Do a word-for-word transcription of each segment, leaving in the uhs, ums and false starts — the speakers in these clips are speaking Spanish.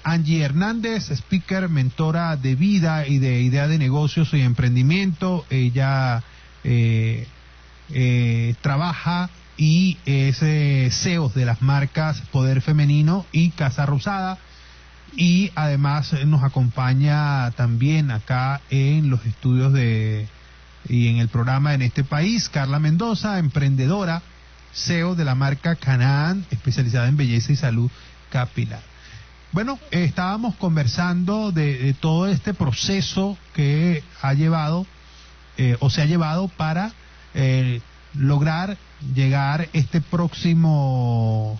Angie Hernández, speaker, mentora de vida y de idea de negocios y emprendimiento. Ella eh, eh, trabaja y es eh, C E O de las marcas Poder Femenino y Casa Rosada, y además nos acompaña también acá en los estudios de y en el programa En Este País, Carla Mendoza, emprendedora, C E O de la marca Canaán, especializada en belleza y salud capilar. Bueno, eh, estábamos conversando de, de todo este proceso que ha llevado eh, o se ha llevado para eh, lograr llegar este próximo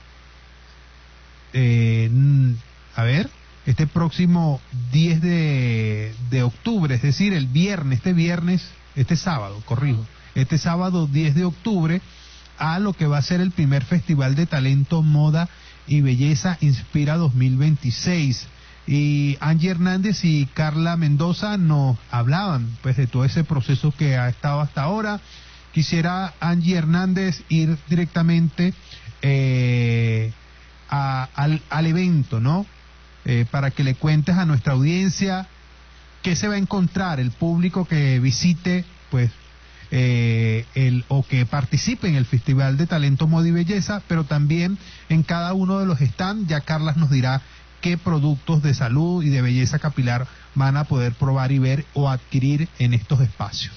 eh, a ver este próximo diez de, de octubre, es decir, el viernes, este viernes, este sábado, corrijo, este sábado diez de octubre, a lo que va a ser el primer Festival de Talento, Moda y Belleza Inspira dos mil veintiséis. Y Angie Hernández y Carla Mendoza nos hablaban pues de todo ese proceso que ha estado hasta ahora. Quisiera, Angie Hernández, ir directamente eh, a, al, al evento, ¿no? Eh, para que le cuentes a nuestra audiencia qué se va a encontrar el público que visite, pues, eh, el o que participe en el Festival de Talento, Moda y Belleza, pero también en cada uno de los stands. Ya Carla nos dirá qué productos de salud y de belleza capilar van a poder probar y ver o adquirir en estos espacios.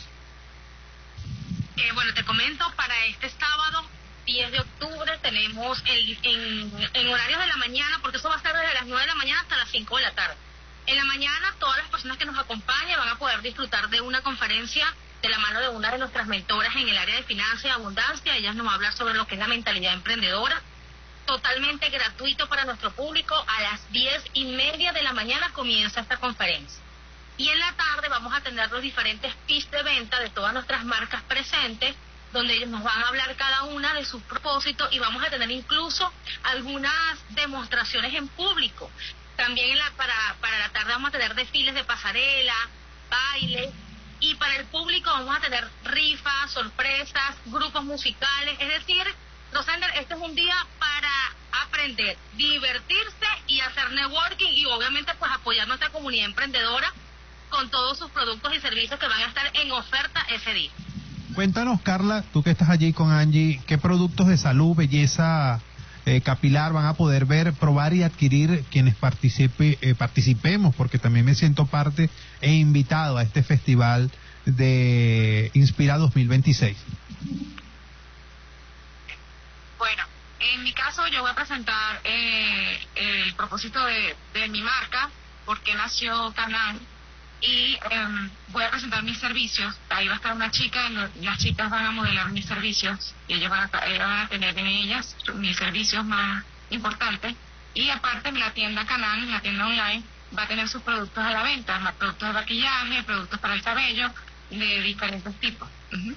Eh, bueno, te comento, para este sábado diez de octubre tenemos el, en, en horarios de la mañana, porque eso va a estar desde las nueve de la mañana hasta las cinco de la tarde. En la mañana todas las personas que nos acompañen van a poder disfrutar de una conferencia de la mano de una de nuestras mentoras en el área de finanzas y abundancia. Ellas nos va a hablar sobre lo que es la mentalidad emprendedora, totalmente gratuito para nuestro público. A las diez y media de la mañana comienza esta conferencia. Y en la tarde vamos a tener los diferentes pitch de venta de todas nuestras marcas presentes, donde ellos nos van a hablar cada una de sus propósitos, y vamos a tener incluso algunas demostraciones en público. También en la, para, para la tarde vamos a tener desfiles de pasarela, bailes, y para el público vamos a tener rifas, sorpresas, grupos musicales. Es decir, Rosender, este es un día para aprender, divertirse y hacer networking, y obviamente pues apoyar nuestra comunidad emprendedora con todos sus productos y servicios que van a estar en oferta ese día. Cuéntanos, Carla, tú que estás allí con Angie, ¿qué productos de salud, belleza eh, capilar van a poder ver, probar y adquirir quienes participe, eh, participemos? Porque también me siento parte e invitado a este festival de Inspira dos mil veintiséis. Bueno, en mi caso yo voy a presentar eh, el propósito de, de mi marca, por qué nació Canaán, y eh, voy a presentar mis servicios. Ahí va a estar una chica, las chicas van a modelar mis servicios y ellas van a, ellas van a tener en ellas mis servicios más importantes. Y aparte la tienda Canaán, la tienda online, va a tener sus productos a la venta, más productos de maquillaje, productos para el cabello de diferentes tipos. Uh-huh.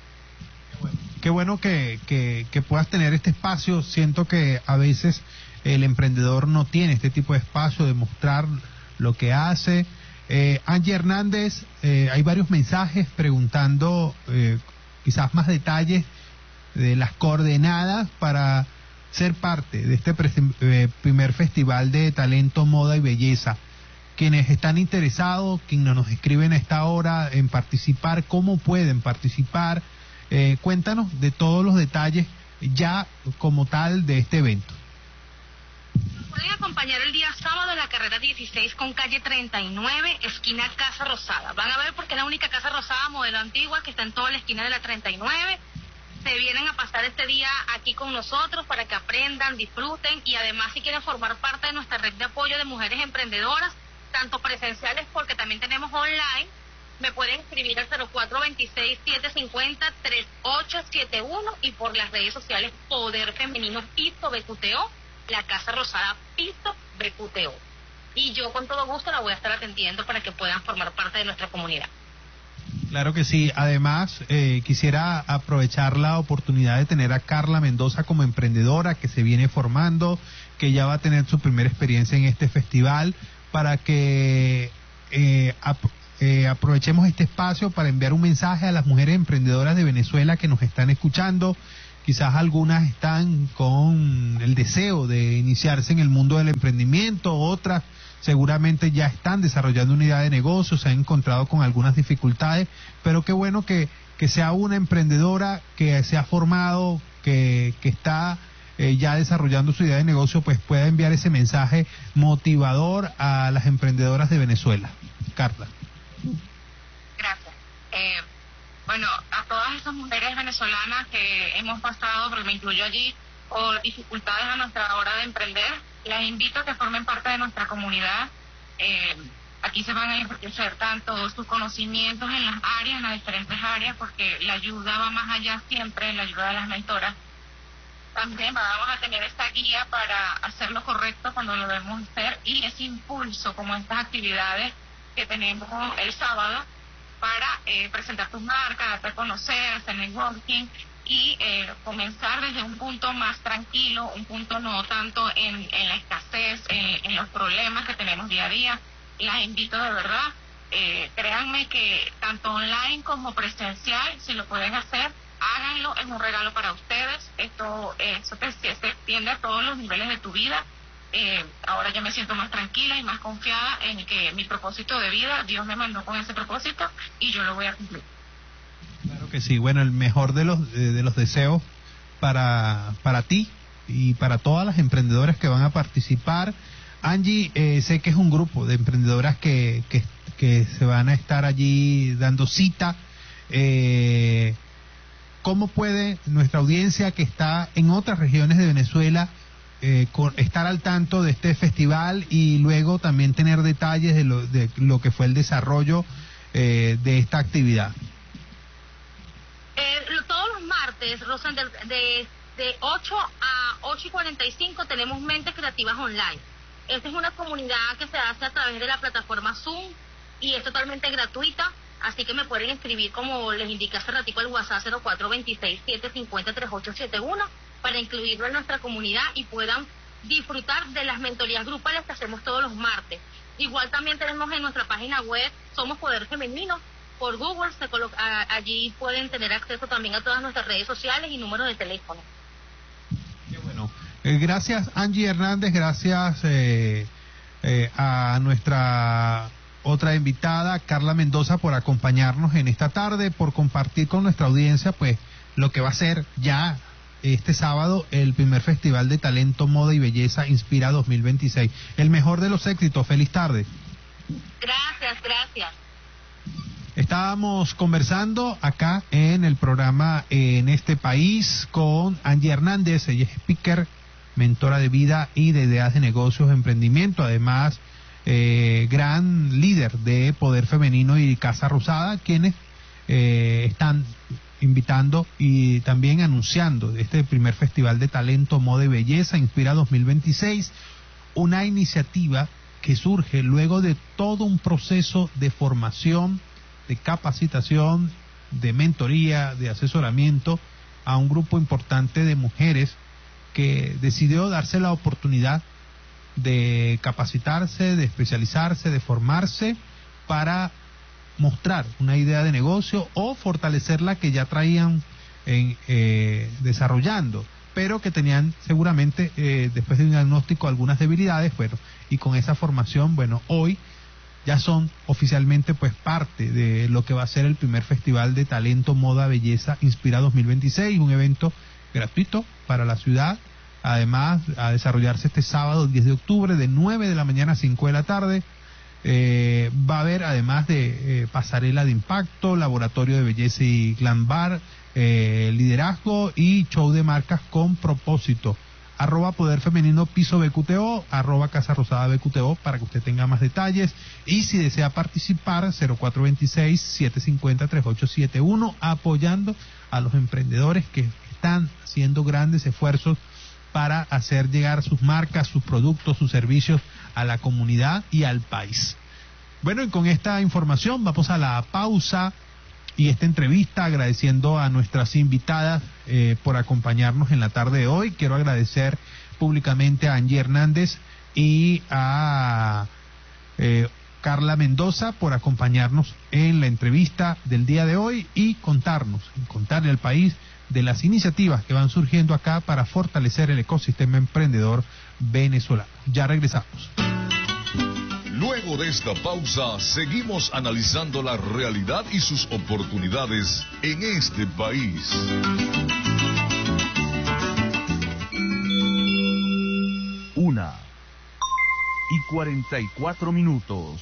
Qué bueno que, que, que puedas tener este espacio. Siento que a veces el emprendedor no tiene este tipo de espacio de mostrar lo que hace. Eh, Angie Hernández, eh, hay varios mensajes preguntando eh, quizás más detalles de las coordenadas para ser parte de este pre eh, primer Festival de Talento, Moda y Belleza. Quienes están interesados, quienes nos escriben a esta hora en participar, ¿cómo pueden participar? Eh, cuéntanos de todos los detalles ya como tal de este evento. Pueden acompañar el día sábado en la carrera dieciséis con calle treinta y nueve, esquina Casa Rosada. Van a ver porque es la única Casa Rosada modelo antigua que está en toda la esquina de la treinta y nueve. Se vienen a pasar este día aquí con nosotros para que aprendan, disfruten, y además si quieren formar parte de nuestra red de apoyo de mujeres emprendedoras, tanto presenciales porque también tenemos online, me pueden escribir al cero cuatro veintiséis, setecientos cincuenta, treinta y ocho setenta y uno, y por las redes sociales Poder Femenino Piso B Q T O, la Casa Rosada Piso B Q T O. Y yo con todo gusto la voy a estar atendiendo para que puedan formar parte de nuestra comunidad. Claro que sí. Además, eh, quisiera aprovechar la oportunidad de tener a Carla Mendoza como emprendedora que se viene formando, que ya va a tener su primera experiencia en este festival, para que eh, ap eh, aprovechemos este espacio para enviar un mensaje a las mujeres emprendedoras de Venezuela que nos están escuchando. Quizás algunas están con el deseo de iniciarse en el mundo del emprendimiento, otras seguramente ya están desarrollando una idea de negocio, se han encontrado con algunas dificultades, pero qué bueno que, que sea una emprendedora que se ha formado, que, que está eh, ya desarrollando su idea de negocio, pues pueda enviar ese mensaje motivador a las emprendedoras de Venezuela. Carla. Gracias. Eh, bueno, a todas esas mujeres venezolanas que hemos pasado, porque me incluyo allí, por dificultades a nuestra hora de emprender, las invito a que formen parte de nuestra comunidad. Eh, aquí se van a enriquecer tanto sus conocimientos en las áreas, en las diferentes áreas, porque la ayuda va más allá siempre, la ayuda de las mentoras. También vamos a tener esta guía para hacer lo correcto cuando lo debemos hacer, y ese impulso, como estas actividades que tenemos el sábado, para eh, presentar tus marcas, darte a conocer, hacer networking, y eh, comenzar desde un punto más tranquilo, un punto no tanto en, en la escasez, en, en los problemas que tenemos día a día. Las invito de verdad, eh, créanme que tanto online como presencial, si lo pueden hacer, háganlo, es un regalo para ustedes. Esto, eso te, se extiende a todos los niveles de tu vida. Eh, ahora yo me siento más tranquila y más confiada en que mi propósito de vida, Dios me mandó con ese propósito y yo lo voy a cumplir. Claro que sí. Bueno, el mejor de los de, de los deseos para para ti y para todas las emprendedoras que van a participar. Angie, eh, sé que es un grupo de emprendedoras que que, que se van a estar allí dando cita. Eh, ¿Cómo puede nuestra audiencia que está en otras regiones de Venezuela eh, con, estar al tanto de este festival y luego también tener detalles de lo, de lo que fue el desarrollo eh, de esta actividad? Eh, todos los martes, Rosan, de, de, de ocho a ocho y cuarenta y cinco tenemos Mentes Creativas Online. Esta es una comunidad que se hace a través de la plataforma Zoom y es totalmente gratuita, así que me pueden escribir, como les indiqué hace ratico, el WhatsApp cero cuatro dos seis, siete cinco cero, tres ocho siete uno para incluirlo en nuestra comunidad y puedan disfrutar de las mentorías grupales que hacemos todos los martes. Igual también tenemos en nuestra página web Somos Poder Femenino. Por Google se coloca, allí pueden tener acceso también a todas nuestras redes sociales y números de teléfono. Qué bueno. Eh, gracias Angie Hernández, gracias eh, eh, a nuestra otra invitada, Carla Mendoza, por acompañarnos en esta tarde, por compartir con nuestra audiencia pues lo que va a ser ya este sábado el primer Festival de Talento, Moda y Belleza Inspira dos mil veintiséis. El mejor de los éxitos. Feliz tarde. Gracias, gracias. Estábamos conversando acá en el programa En Este País con Angie Hernández. Ella es speaker, mentora de vida y de ideas de negocios, emprendimiento, además eh, gran líder de Poder Femenino y Casa Rosada, quienes eh, están invitando y también anunciando este primer Festival de Talento, Moda y Belleza Inspira dos mil veintiséis, una iniciativa que surge luego de todo un proceso de formación, de capacitación, de mentoría, de asesoramiento a un grupo importante de mujeres que decidió darse la oportunidad de capacitarse, de especializarse, de formarse para mostrar una idea de negocio o fortalecer la que ya traían en, eh, desarrollando, pero que tenían seguramente eh, después de un diagnóstico algunas debilidades. Bueno, y con esa formación, bueno, hoy ya son oficialmente pues parte de lo que va a ser el primer Festival de Talento, Moda, Belleza Inspira dos mil veintiséis, un evento gratuito para la ciudad, además a desarrollarse este sábado diez de octubre de nueve de la mañana a cinco de la tarde. Eh, va a haber, además de eh, pasarela de impacto, laboratorio de belleza y glam bar, eh, liderazgo y show de marcas con propósito. Arroba Poder Femenino Piso B Q T O, arroba Casa Rosada B Q T O para que usted tenga más detalles. Y si desea participar, cero cuatro dos seis, siete cinco cero, tres ocho siete uno, apoyando a los emprendedores que están haciendo grandes esfuerzos para hacer llegar sus marcas, sus productos, sus servicios a la comunidad y al país. Bueno, y con esta información vamos a la pausa y esta entrevista, agradeciendo a nuestras invitadas eh, por acompañarnos en la tarde de hoy. Quiero agradecer públicamente a Angie Hernández y a eh, Carla Mendoza por acompañarnos en la entrevista del día de hoy y contarnos, contarle al país de las iniciativas que van surgiendo acá para fortalecer el ecosistema emprendedor venezolano. Ya regresamos. Luego de esta pausa, seguimos analizando la realidad y sus oportunidades en este país. Una y cuarenta y cuatro minutos.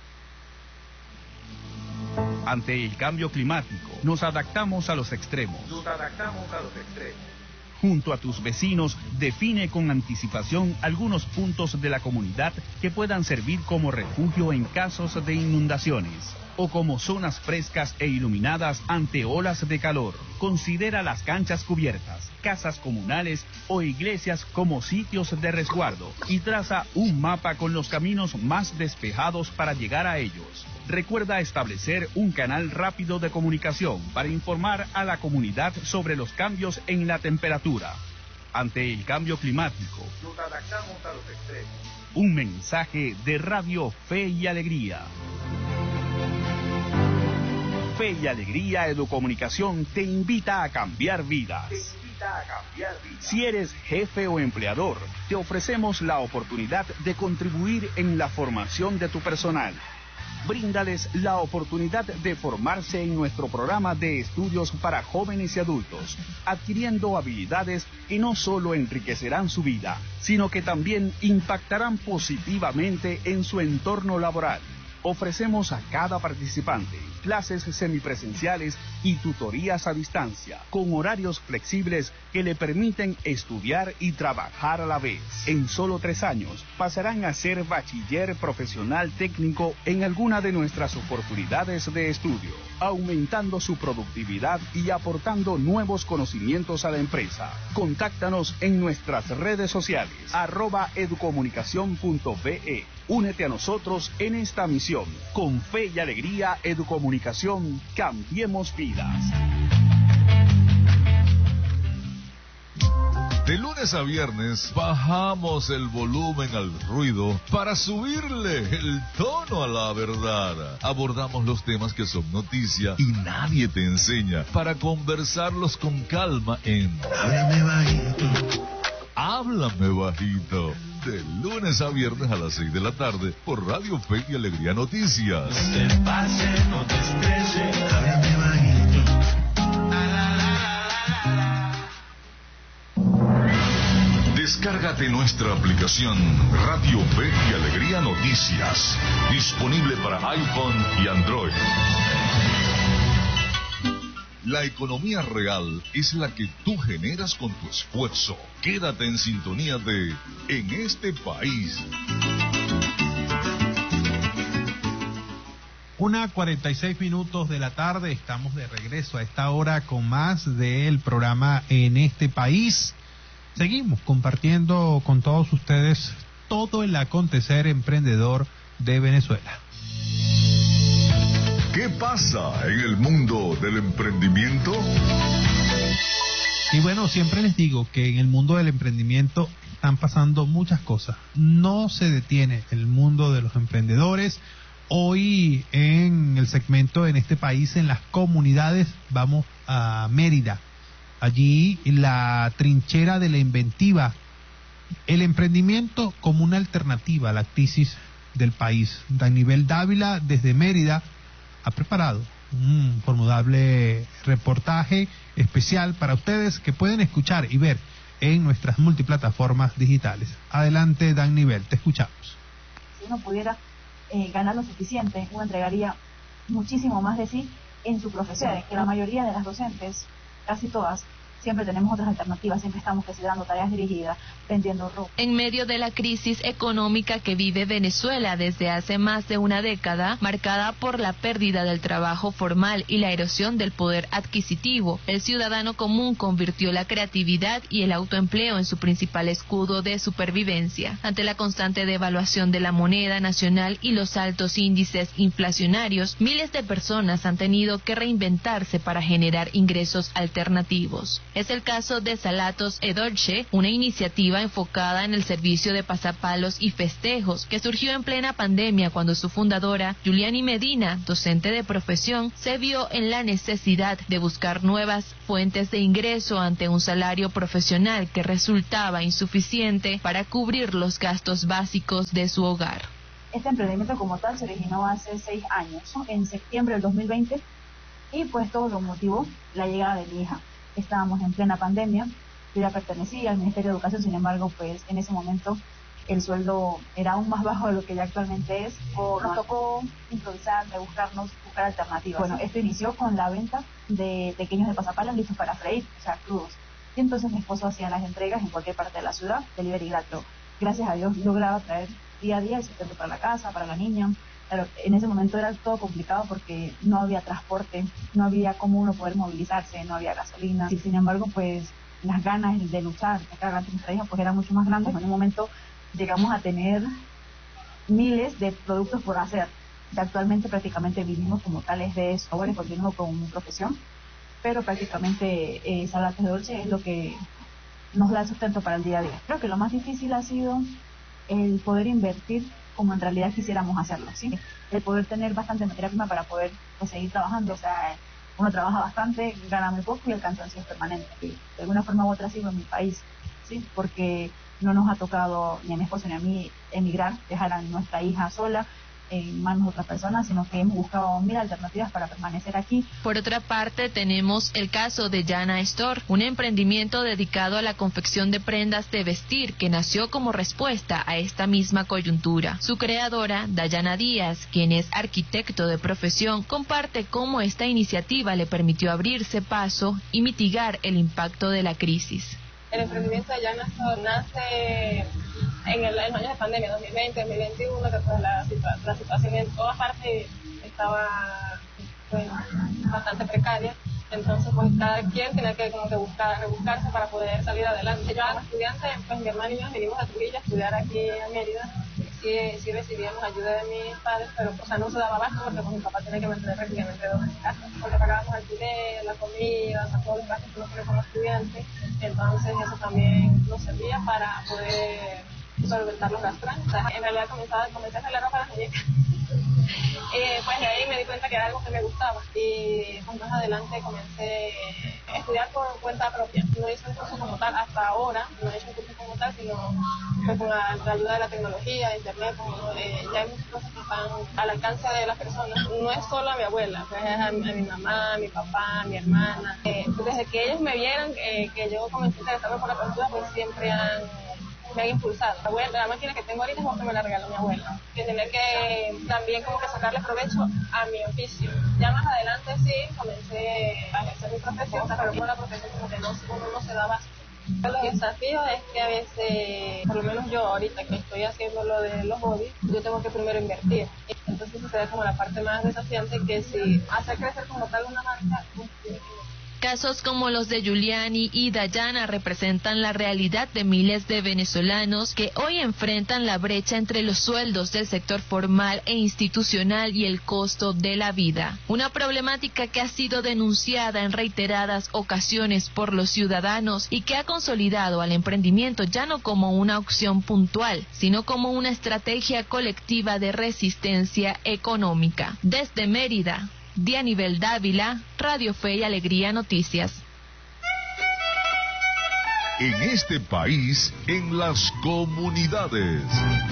Ante el cambio climático, nos adaptamos a los extremos. Nos adaptamos a los extremos. Junto a tus vecinos, define con anticipación algunos puntos de la comunidad que puedan servir como refugio en casos de inundaciones o como zonas frescas e iluminadas ante olas de calor. Considera las canchas cubiertas, casas comunales o iglesias como sitios de resguardo y traza un mapa con los caminos más despejados para llegar a ellos. Recuerda establecer un canal rápido de comunicación para informar a la comunidad sobre los cambios en la temperatura. Ante el cambio climático, nos adaptamos a los extremos. Un mensaje de Radio Fe y Alegría. Fe y Alegría Educomunicación te invita a cambiar vidas. Si eres jefe o empleador, te ofrecemos la oportunidad de contribuir en la formación de tu personal. Bríndales la oportunidad de formarse en nuestro programa de estudios para jóvenes y adultos, adquiriendo habilidades que no solo enriquecerán su vida, sino que también impactarán positivamente en su entorno laboral. Ofrecemos a cada participante clases semipresenciales y tutorías a distancia, con horarios flexibles que le permiten estudiar y trabajar a la vez. En solo tres años pasarán a ser bachiller profesional técnico en alguna de nuestras oportunidades de estudio, aumentando su productividad y aportando nuevos conocimientos a la empresa. Contáctanos en nuestras redes sociales, arroba educomunicación punto be. Únete a nosotros en esta misión. Con Fe y Alegría Educomunicación, cambiemos vidas. De lunes a viernes bajamos el volumen al ruido para subirle el tono a la verdad. Abordamos los temas que son noticia y nadie te enseña para conversarlos con calma en Háblame Bajito. Háblame Bajito. De lunes a viernes a las seis de la tarde por Radio Fe y Alegría Noticias. No te pases, no te estreses, háblame bajito. Descárgate nuestra aplicación Radio Fe y Alegría Noticias, disponible para iPhone y Android. La economía real es la que tú generas con tu esfuerzo. Quédate en sintonía de En este país. Una cuarenta y seis minutos de la tarde, estamos de regreso a esta hora con más del programa En este país. Seguimos compartiendo con todos ustedes todo el acontecer emprendedor de Venezuela. ¿Qué pasa en el mundo del emprendimiento? Y bueno, siempre les digo que en el mundo del emprendimiento están pasando muchas cosas. No se detiene el mundo de los emprendedores. Hoy en el segmento En este país, en las comunidades, vamos a Mérida. Allí la trinchera de la inventiva, el emprendimiento como una alternativa a la crisis del país. Danivel Dávila desde Mérida ha preparado un formidable reportaje especial para ustedes que pueden escuchar y ver en nuestras multiplataformas digitales. Adelante, Dan Nivel, te escuchamos. Si uno pudiera eh, ganar lo suficiente, uno entregaría muchísimo más de sí en su profesión, que la mayoría de las docentes, casi todas, siempre tenemos otras alternativas, siempre estamos considerando tareas dirigidas, vendiendo ropa. En medio de la crisis económica que vive Venezuela desde hace más de una década, marcada por la pérdida del trabajo formal y la erosión del poder adquisitivo, el ciudadano común convirtió la creatividad y el autoempleo en su principal escudo de supervivencia. Ante la constante devaluación de la moneda nacional y los altos índices inflacionarios, miles de personas han tenido que reinventarse para generar ingresos alternativos. Es el caso de Salatos Edolche, una iniciativa enfocada en el servicio de pasapalos y festejos que surgió en plena pandemia cuando su fundadora, Juliani Medina, docente de profesión, se vio en la necesidad de buscar nuevas fuentes de ingreso ante un salario profesional que resultaba insuficiente para cubrir los gastos básicos de su hogar. Este emprendimiento como tal se originó hace seis años, ¿no? En septiembre del dos mil veinte, y pues todo lo motivó la llegada de mi hija. Estábamos en plena pandemia, yo ya pertenecía al Ministerio de Educación, sin embargo, pues en ese momento el sueldo era aún más bajo de lo que ya actualmente es. O nos tocó improvisar, rebuscarnos, buscar alternativas. Bueno, esto inició con la venta de pequeños de pasapalos listos para freír, o sea, crudos. Y entonces mi esposo hacía las entregas en cualquier parte de la ciudad, delivery gratis. Gracias a Dios lograba traer día a día el sustento para la casa, para la niña. Claro, en ese momento era todo complicado porque no había transporte, no había cómo uno poder movilizarse, no había gasolina. Y sin embargo, pues las ganas de luchar, de sacar adelante nuestra hija, pues eran mucho más grandes. En un momento llegamos a tener miles de productos por hacer. Y actualmente prácticamente vivimos como tales de eso. Ahora continúo con mi profesión, pero prácticamente eh, Salates de Dolce es lo que nos da el sustento para el día a día. Creo que lo más difícil ha sido el poder invertir como en realidad quisiéramos hacerlo, ¿sí? El poder tener bastante materia prima para poder pues, seguir trabajando. O sea, uno trabaja bastante, gana muy poco y el cansancio es permanente. Y de alguna forma u otra sigo en mi país, ¿sí? Porque no nos ha tocado ni a mi esposo ni a mí emigrar, dejar a nuestra hija sola en manos de otras personas, sino que hemos buscado mil alternativas para permanecer aquí. Por otra parte, tenemos el caso de Yana Store, un emprendimiento dedicado a la confección de prendas de vestir que nació como respuesta a esta misma coyuntura. Su creadora, Dayana Díaz, quien es arquitecto de profesión, comparte cómo esta iniciativa le permitió abrirse paso y mitigar el impacto de la crisis. El emprendimiento de Yana Store nace en, el, en los años de pandemia, dos mil veinte, dos mil veintiuno, que pues la, la situación en todas partes estaba pues, bastante precaria. Entonces, pues cada quien tenía que como que buscar, rebuscarse para poder salir adelante. Yo como estudiante, pues mi hermano y yo vinimos a Trujillo a estudiar aquí a Mérida. Sí, sí recibíamos ayuda de mis padres, pero o sea, no se daba abasto porque pues, mi papá tenía que mantener prácticamente dos casas, porque pagábamos alquiler, la comida, o sea, todos los gastos que uno tiene como estudiante. Entonces eso también nos servía para poder solventar los gastos. O sea, en realidad comenzaba, comencé a hacer la ropa a las muñecas. Eh, pues de ahí me di cuenta que era algo que me gustaba y pues, más adelante comencé a estudiar por cuenta propia. No hice un curso como tal hasta ahora, no he hecho un curso como tal, sino pues, con la, la ayuda de la tecnología, de internet, como, eh, ya hay muchas cosas que están al alcance de las personas. No es solo a mi abuela, pues es a, a mi mamá, a mi papá, a mi hermana. Eh, desde que ellos me vieran eh, que yo comencé a interesarme por la cultura, pues siempre han me han impulsado. La, abuela, la máquina que tengo ahorita es porque me la regaló mi abuela. Que tener que también como que sacarle provecho a mi oficio. Ya más adelante sí comencé a ejercer mi profesión, pero con la profesión como que no, uno no se da base. Los desafíos es que a veces, por lo menos yo ahorita que estoy haciendo lo de los hobbies, yo tengo que primero invertir. Entonces se ve como la parte más desafiante, que si hacer crecer como tal una marca, pues tiene que... Casos como los de Giuliani y Dayana representan la realidad de miles de venezolanos que hoy enfrentan la brecha entre los sueldos del sector formal e institucional y el costo de la vida. Una problemática que ha sido denunciada en reiteradas ocasiones por los ciudadanos y que ha consolidado al emprendimiento ya no como una opción puntual, sino como una estrategia colectiva de resistencia económica. Desde Mérida, Dianibel Dávila, Radio Fe y Alegría Noticias. En este país, en las comunidades.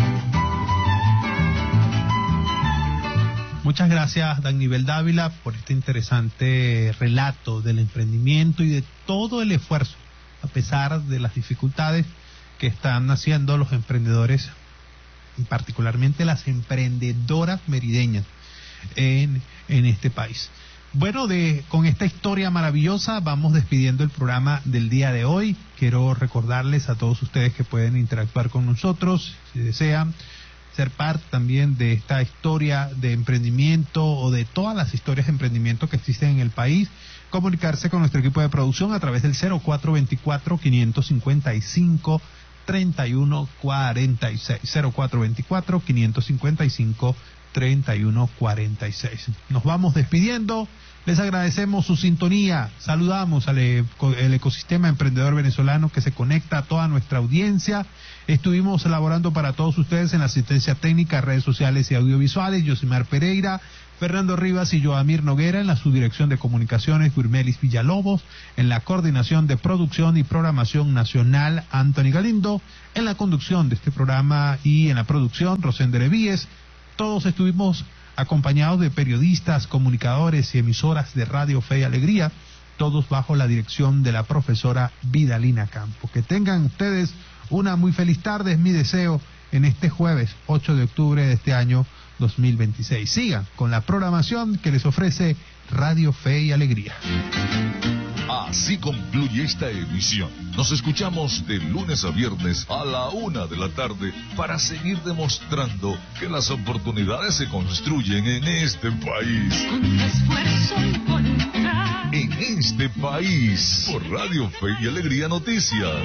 Muchas gracias, Dianibel Dávila, por este interesante relato del emprendimiento y de todo el esfuerzo, a pesar de las dificultades que están haciendo los emprendedores, y particularmente las emprendedoras merideñas en, en este país. Bueno, de con esta historia maravillosa vamos despidiendo el programa del día de hoy. Quiero recordarles a todos ustedes que pueden interactuar con nosotros si desean ser parte también de esta historia de emprendimiento o de todas las historias de emprendimiento que existen en el país. Comunicarse con nuestro equipo de producción a través del cero cuatro veinticuatro, quinientos cincuenta y cinco, treinta y uno cuarenta y seis, cero cuatro veinticuatro, quinientos cincuenta y cinco, treinta y uno cuarenta y seis. Nos vamos despidiendo, les agradecemos su sintonía, saludamos al eco, el ecosistema emprendedor venezolano que se conecta a toda nuestra audiencia. Estuvimos elaborando para todos ustedes en la asistencia técnica, redes sociales y audiovisuales, Yosimar Pereira, Fernando Rivas y Joamir Noguera, en la subdirección de comunicaciones, Gurmelis Villalobos, en la coordinación de producción y programación nacional, Anthony Galindo, en la conducción de este programa y en la producción, Rosende Levíes. Todos estuvimos acompañados de periodistas, comunicadores y emisoras de Radio Fe y Alegría, todos bajo la dirección de la profesora Vidalina Campo. Que tengan ustedes una muy feliz tarde, es mi deseo en este jueves ocho de octubre de este año dos mil veintiséis. Sigan con la programación que les ofrece Radio Fe y Alegría. Así concluye esta emisión. Nos escuchamos de lunes a viernes a la una de la tarde para seguir demostrando que las oportunidades se construyen en este país. Con esfuerzo y voluntad. En este país, por Radio Fe y Alegría Noticias.